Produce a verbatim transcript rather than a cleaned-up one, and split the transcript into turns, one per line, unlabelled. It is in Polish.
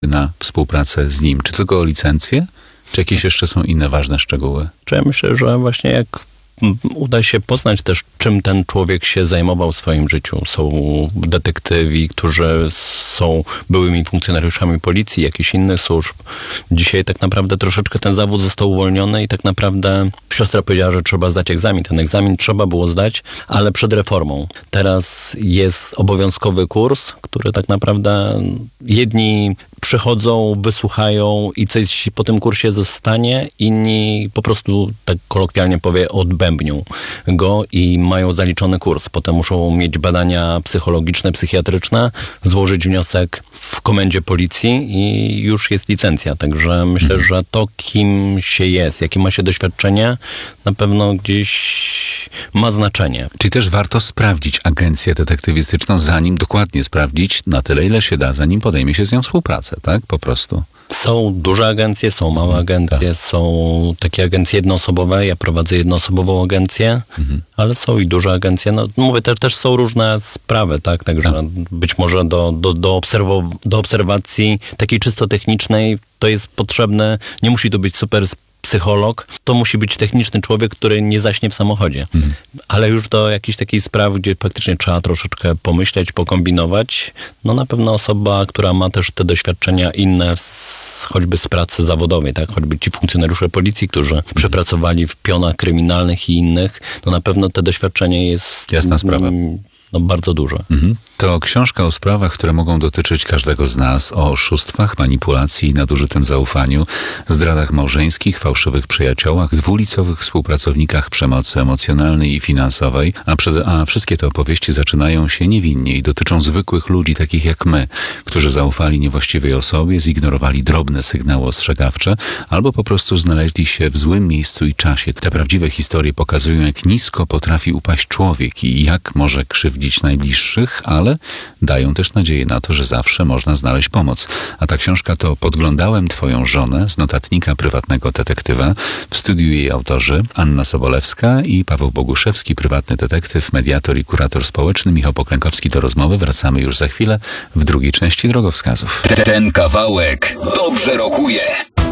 na współpracę z nim? Czy tylko o licencję? Czy jakieś jeszcze są inne ważne szczegóły?
Czy ja myślę, że właśnie jak uda się poznać też, czym ten człowiek się zajmował w swoim życiu. Są detektywi, którzy są byłymi funkcjonariuszami policji, jakichś innych służb. Dzisiaj tak naprawdę troszeczkę ten zawód został uwolniony i tak naprawdę siostra powiedziała, że trzeba zdać egzamin. Ten egzamin trzeba było zdać, ale przed reformą. Teraz jest obowiązkowy kurs, który tak naprawdę jedni przychodzą, wysłuchają i coś po tym kursie zostanie, inni po prostu, tak kolokwialnie powie, odbębnią go i mają zaliczony kurs. Potem muszą mieć badania psychologiczne, psychiatryczne, złożyć wniosek w komendzie policji i już jest licencja. Także myślę, mhm. że to, kim się jest, jakie ma się doświadczenie, na pewno gdzieś ma znaczenie.
Czyli też warto sprawdzić agencję detektywistyczną, zanim dokładnie sprawdzić na tyle, ile się da, zanim podejmie się z nią współpracę, tak? Po prostu.
Są duże agencje, są małe agencje, tak. Są takie agencje jednoosobowe. Ja prowadzę jednoosobową agencję, mhm. ale są i duże agencje. No, mówię, też, też są różne sprawy, tak? Także tak. być może do, do, do, obserw- do obserwacji takiej czysto technicznej to jest potrzebne. Nie musi to być super psycholog, to musi być techniczny człowiek, który nie zaśnie w samochodzie. Mhm. Ale już do jakichś takich spraw, gdzie faktycznie trzeba troszeczkę pomyśleć, pokombinować, no na pewno osoba, która ma też te doświadczenia inne, z, choćby z pracy zawodowej, tak? Choćby ci funkcjonariusze policji, którzy mhm. przepracowali w pionach kryminalnych i innych, no na pewno te doświadczenie jest...
Jasna sprawa.
No bardzo duże.
Mhm. To książka o sprawach, które mogą dotyczyć każdego z nas, o oszustwach, manipulacji, nadużytym zaufaniu, zdradach małżeńskich, fałszywych przyjaciołach, dwulicowych współpracownikach, przemocy emocjonalnej i finansowej, a, przed, a wszystkie te opowieści zaczynają się niewinnie i dotyczą zwykłych ludzi, takich jak my, którzy zaufali niewłaściwej osobie, zignorowali drobne sygnały ostrzegawcze, albo po prostu znaleźli się w złym miejscu i czasie. Te prawdziwe historie pokazują, jak nisko potrafi upaść człowiek i jak może krzywdzić najbliższych, ale dają też nadzieję na to, że zawsze można znaleźć pomoc. A ta książka to Podglądałem twoją żonę z notatnika prywatnego detektywa. W studiu jej autorzy Anna Sobolewska i Paweł Boguszewski, prywatny detektyw, mediator i kurator społeczny. Michał Poklękowski do rozmowy. Wracamy już za chwilę w drugiej części drogowskazów.
Ten kawałek dobrze rokuje.